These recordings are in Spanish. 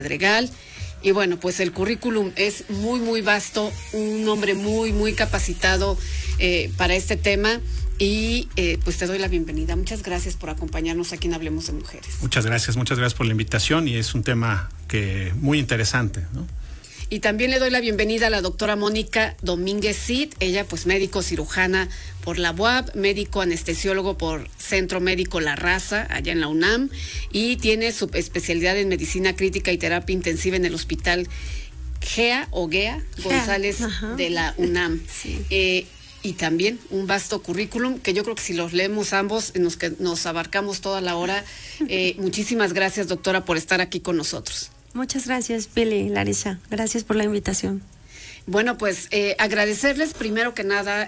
Pedregal. Y bueno, pues el currículum es muy, muy vasto, un hombre muy, muy capacitado para este tema. Y pues te doy la bienvenida. Muchas gracias por acompañarnos aquí en Hablemos de Mujeres. Muchas gracias por la invitación y es un tema que muy interesante, ¿no? Y también le doy la bienvenida a la doctora Mónica Domínguez Cid, ella pues médico cirujana por la UAB, médico anestesiólogo por Centro Médico La Raza, allá en la UNAM, y tiene su especialidad en medicina crítica y terapia intensiva en el hospital GEA González de la UNAM. Sí. Y también un vasto currículum que yo creo que si los leemos ambos nos abarcamos toda la hora. Muchísimas gracias, doctora, por estar aquí con nosotros. Muchas gracias, Pili, Larisa. Gracias por la invitación. Bueno, pues agradecerles primero que nada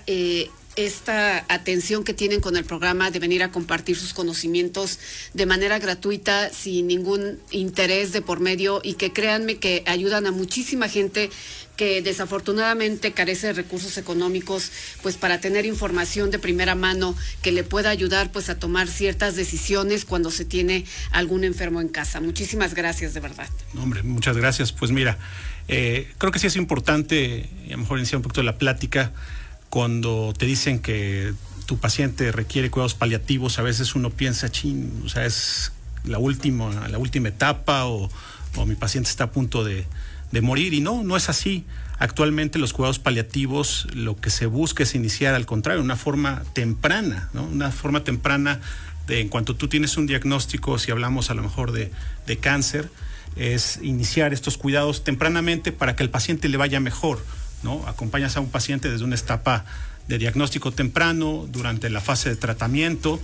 esta atención que tienen con el programa de venir a compartir sus conocimientos de manera gratuita, sin ningún interés de por medio, y que créanme que ayudan a muchísima gente que desafortunadamente carece de recursos económicos, pues para tener información de primera mano que le pueda ayudar pues a tomar ciertas decisiones cuando se tiene algún enfermo en casa. Muchísimas gracias, de verdad. Hombre, muchas gracias. Pues mira, creo que sí es importante, a lo mejor iniciar un poquito la plática, cuando te dicen que tu paciente requiere cuidados paliativos, a veces uno piensa, o sea, es la última etapa o mi paciente está a punto de morir, y no es así. Actualmente los cuidados paliativos, lo que se busca es iniciar, al contrario, una forma temprana, ¿no? Una forma temprana de, en cuanto tú tienes un diagnóstico, si hablamos a lo mejor de cáncer, es iniciar estos cuidados tempranamente para que al paciente le vaya mejor, ¿no? Acompañas a un paciente desde una etapa de diagnóstico temprano, durante la fase de tratamiento,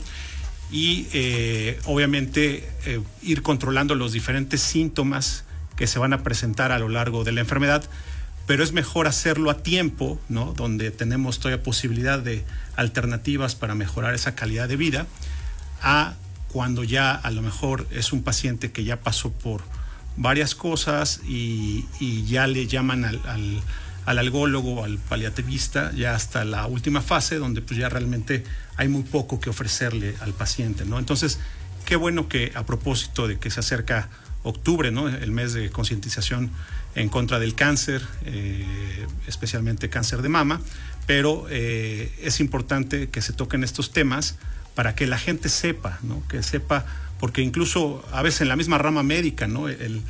y obviamente ir controlando los diferentes síntomas que se van a presentar a lo largo de la enfermedad, pero es mejor hacerlo a tiempo, ¿no? Donde tenemos todavía posibilidad de alternativas para mejorar esa calidad de vida, a cuando ya a lo mejor es un paciente que ya pasó por varias cosas y ya le llaman al algólogo, al paliativista, ya hasta la última fase, donde pues ya realmente hay muy poco que ofrecerle al paciente, ¿no? Entonces, qué bueno que, a propósito de que se acerca octubre, ¿no? El mes de concientización en contra del cáncer, especialmente cáncer de mama, pero es importante que se toquen estos temas para que la gente sepa, ¿no? Que sepa, porque incluso a veces en la misma rama médica, ¿no?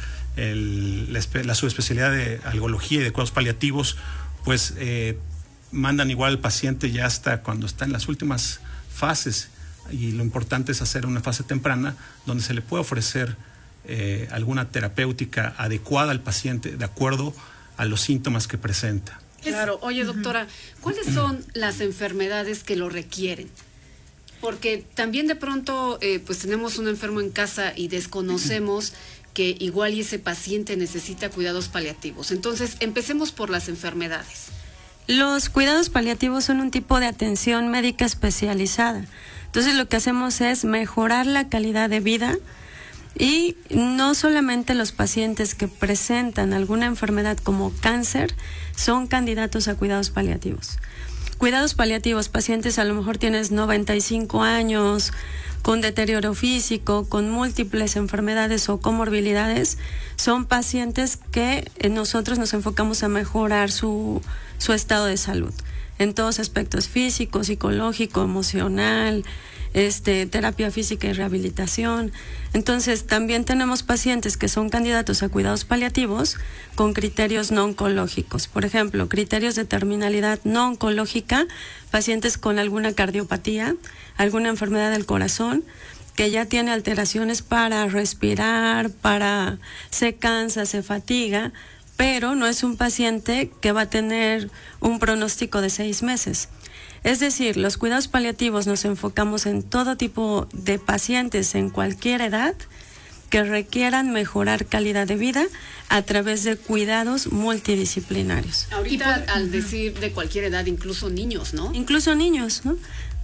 La subespecialidad de algología y de cuidados paliativos, pues mandan igual al paciente ya hasta cuando está en las últimas fases, y lo importante es hacer una fase temprana donde se le puede ofrecer alguna terapéutica adecuada al paciente de acuerdo a los síntomas que presenta. Claro. Oye, doctora, ¿cuáles son las enfermedades que lo requieren? Porque también de pronto pues tenemos un enfermo en casa y desconocemos que igual y ese paciente necesita cuidados paliativos. Entonces, empecemos por las enfermedades. Los cuidados paliativos son un tipo de atención médica especializada. Entonces, lo que hacemos es mejorar la calidad de vida. Y no solamente los pacientes que presentan alguna enfermedad como cáncer son candidatos a cuidados paliativos. Cuidados paliativos, pacientes a lo mejor tienes 95 años, con deterioro físico, con múltiples enfermedades o comorbilidades, son pacientes que nosotros nos enfocamos a mejorar su estado de salud en todos aspectos: físico, psicológico, emocional, terapia física y rehabilitación. Entonces, también tenemos pacientes que son candidatos a cuidados paliativos con criterios no oncológicos. Por ejemplo, criterios de terminalidad no oncológica, pacientes con alguna cardiopatía, alguna enfermedad del corazón, que ya tiene alteraciones para respirar, se cansa, se fatiga, pero no es un paciente que va a tener un pronóstico de 6 meses. Es decir, los cuidados paliativos nos enfocamos en todo tipo de pacientes en cualquier edad que requieran mejorar calidad de vida a través de cuidados multidisciplinarios. Ahorita, al decir de cualquier edad, incluso niños, ¿no? Incluso niños, ¿no?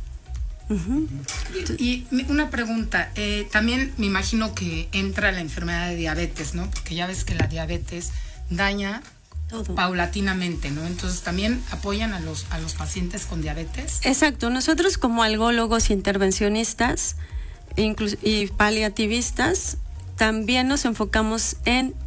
Y una pregunta, también me imagino que entra la enfermedad de diabetes, ¿no? Porque ya ves que la diabetes daña todo paulatinamente, ¿no? Entonces, ¿también apoyan a los pacientes con diabetes? Exacto. Nosotros como algólogos intervencionistas y paliativistas también nos enfocamos en